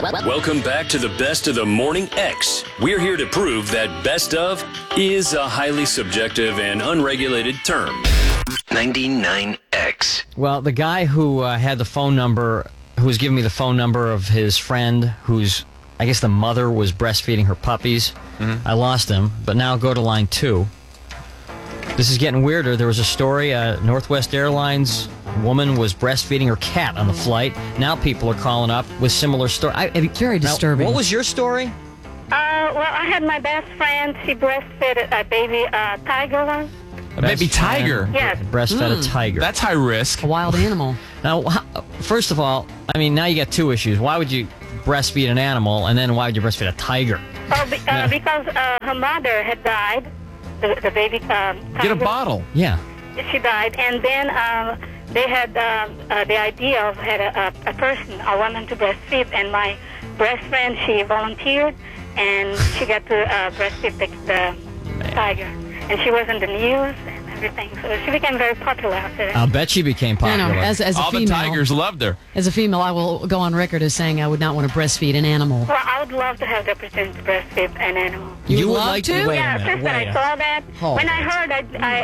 Welcome back to the Best of the Morning X. We're here to prove that best of is a highly subjective and unregulated term. 99X. Well, the guy who had the phone number, who was giving me the phone number of his friend whose, I guess the mother was breastfeeding her puppies, I lost him, but now go to line 2. This is getting weirder. There was a story, Northwest Airlines woman was breastfeeding her cat on the flight. Now people are calling up with similar stories. Very disturbing. What was your story? Well, I had my best friend. She breastfed a baby tiger once. A baby tiger? Yes. Breastfed a tiger. That's high risk. A wild animal. Now, first of all, I mean, now you got two issues. Why would you breastfeed an animal, and then why would you breastfeed a tiger? Oh, because her mother had died. The baby tiger. Get a bottle. Yeah. She died, and then they had the idea of had a person, a woman to breastfeed, and my best friend, she volunteered, and she got to breastfeed the tiger. And she was in the news and everything, so she became very popular after that. I'll bet she became popular. No, as a All female, the tigers loved her. As a female, I will go on record as saying I would not want to breastfeed an animal. Well, I would love to have the opportunity to breastfeed an animal. You would would love like to? Wait a Yeah, minute, first when I wait a- saw that, Hold when on. I heard